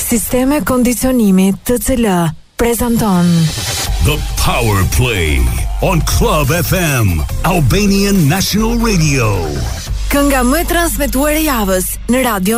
Sisteme kondicionimi TCL prezanton The Power Play on Club FM, Albanian National Radio. Kënga më transmetuar e javës në radio